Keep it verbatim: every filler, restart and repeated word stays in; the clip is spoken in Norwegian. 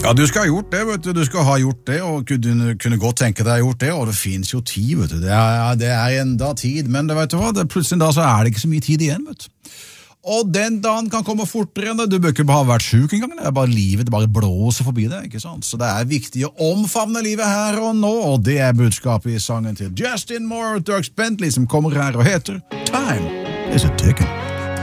Ja, du skal ha gjort det, vet du. Du skal ha gjort det, og kunne, kunne godt tenke deg å ha gjort det, og det finnes jo tid, vet du. Det er, det er enda tid, men det, vet du hva, det, plutselig da så er det ikke så mye tid igjen, vet du. Og den dagen kan komme fortere enn det. Du bør ikke ha vært syk en gang, det er bare livet, det bare blåser forbi det, ikke sant? Så det er viktig å omfavne livet her og nå, og det er budskapet i sangen til Justin Moore og Dierks Bentley som kommer her og heter Time is a Ticking.